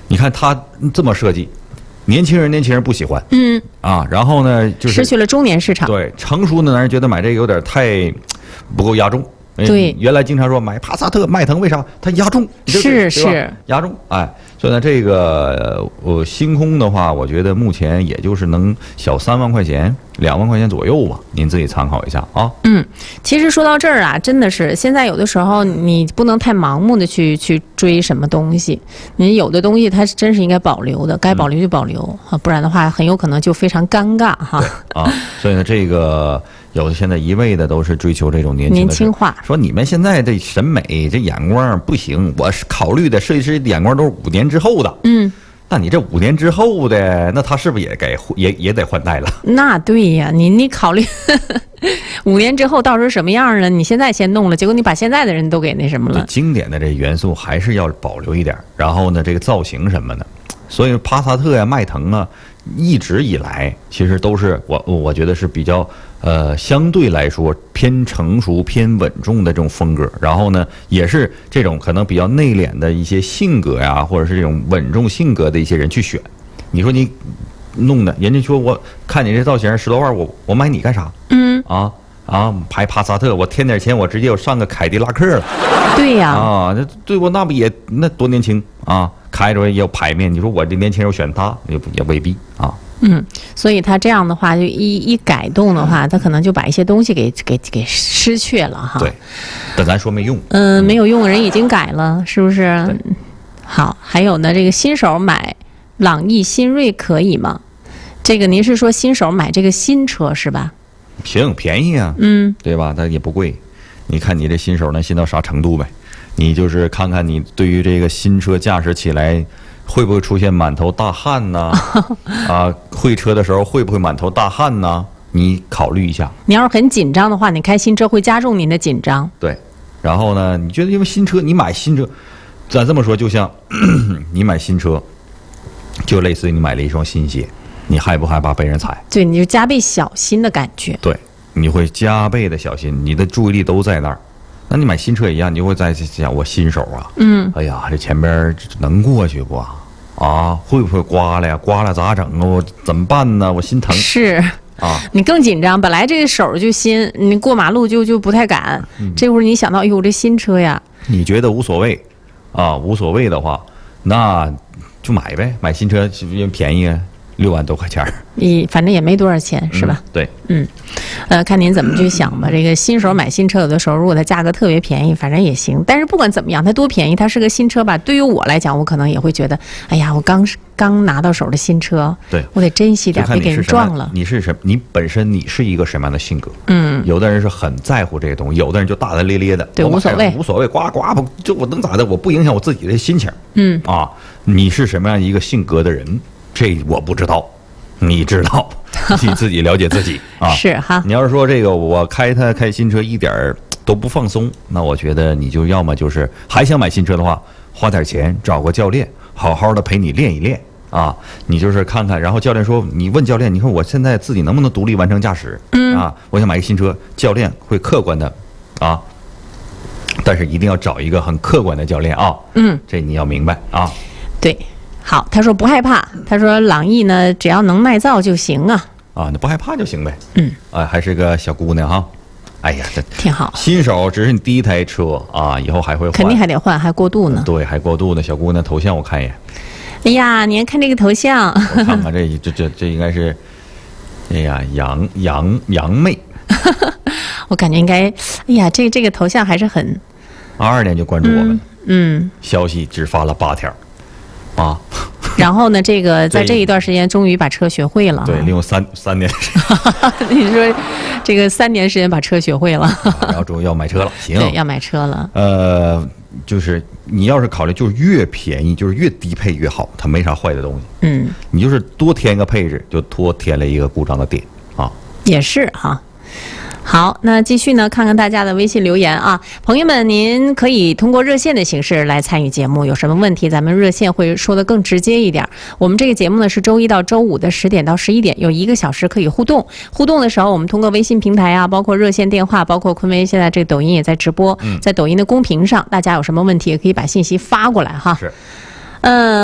你看它这么设计，年轻人不喜欢，然后呢就是失去了中年市场。 对，成熟的男人觉得买这个有点太不够压重。 对， 原来经常说买帕萨特、迈腾，为啥它压重？ 是压重，所以呢，这个星空的话，我觉得目前也就是能小3万块钱、2万块钱左右吧，您自己参考一下啊。 其实说到这儿啊，真的是现在有的时候你不能太盲目的去追什么东西，你有的东西它真是应该保留的，该保留就保留不然的话很有可能就非常尴尬哈。 所以呢，这个有的现在一味的都是追求这种年轻化， 说你们现在这审美这眼光不行，我是考虑的设计师眼光都是5年之后的。那你这5年之后的，那他是不是也得换代了？ 那对呀，你考虑5年之后到时候什么样呢？你现在先弄了，结果你把现在的人都给那什么了。 经典的这元素还是要保留一点，然后呢，这个造型什么的，所以帕萨特呀、迈腾啊，一直以来其实都是我觉得是比较相对来说偏成熟、偏稳重的这种风格。然后呢，也是这种可能比较内敛的一些性格呀，或者是这种稳重性格的一些人去选。你说你弄的，人家说我看你这造型10多万，我买你干啥？排帕萨特，我添点钱，我直接我上个凯迪拉克了。 对呀， 对我那不也那多年轻啊，开着也有牌面。你说我这年轻人选他也未必啊。 所以他这样的话，就一改动的话，他可能就把一些东西给失去了哈。 对，但咱说没用。 没有用，人已经改了，是不是？好，还有呢，这个新手买朗逸、新锐可以吗？这个您是说新手买这个新车是吧？ 行，便宜啊，对吧？它也不贵。你看你这新手能新到啥程度呗？你就是看看你对于这个新车驾驶起来会不会出现满头大汗呢？会车的时候会不会满头大汗呢？你考虑一下。 你要是很紧张的话，你开新车会加重您的紧张。 对，然后呢，你觉得因为新车，你买新车，咱这么说，就像你买新车，就类似于你买了一双新鞋。你害不害怕被人踩？ 对，你就加倍小心的感觉。 对，你会加倍的小心，你的注意力都在那儿。那你买新车一样，你就会在想，我新手啊，哎呀，这前边能过去不啊？会不会刮了呀？刮了咋整啊？我怎么办呢？我心疼。 是你更紧张。本来这个手就新，你过马路就不太敢。这会儿你想到，哎呦，这新车呀， 你觉得无所谓无所谓的话，那就买呗，买新车因为便宜，6万多块钱。 反正也没多少钱，是吧？ 对， 看您怎么去想吧。这个新手买新车，有的时候如果它价格特别便宜，反正也行。但是不管怎么样，它多便宜，它是个新车吧。对于我来讲，我可能也会觉得，哎呀，我刚拿到手的新车， 对， 我得珍惜点，别给人撞了。 你是什么？你本身你是一个什么样的性格？有的人是很在乎这个东西，有的人就大大咧咧的， 对，无所谓， 呱不就我能咋的？我不影响我自己的心情。你是什么样一个性格的人？这我不知道，你知道，你自己了解自己是哈。 你要是说这个我开新车一点都不放松，那我觉得你就要么就是还想买新车的话，花点钱找个教练，好好的陪你练一练你就是看看，然后教练说，你问教练，你看我现在自己能不能独立完成驾驶？我想买个新车，教练会客观的但是一定要找一个很客观的教练这你要明白对。好，他说不害怕，他说朗逸呢，只要能耐造就行你不害怕就行呗。还是个小姑娘哎呀，这挺好。 新手只是你第一台车以后还会换， 肯定还得换，还过渡呢。 对，还过渡呢。小姑娘头像我看一眼。 哎呀，您看这个头像， 我看看这应该是，哎呀，杨妹。 我感觉应该，哎呀，这个头像还是很。 22年就关注我们，消息只发了8条。 然后呢？这个在这一段时间，终于把车学会了。 对，利用三年时间。 你说，这个3年时间把车学会了， 然后终于要买车了。行， 对，要买车了。 就是你要是考虑，就是越便宜，就是越低配越好，它没啥坏的东西。你就是多添个配置，就多添了一个故障的点也是好，那继续呢，看看大家的微信留言朋友们，您可以通过热线的形式来参与节目，有什么问题咱们热线会说得更直接一点。我们这个节目呢是周1到周5的10点到11点，有1个小时可以互动的时候，我们通过微信平台包括热线电话，包括昆威现在这个抖音也在直播，在抖音的公屏上，大家有什么问题也可以把信息发过来是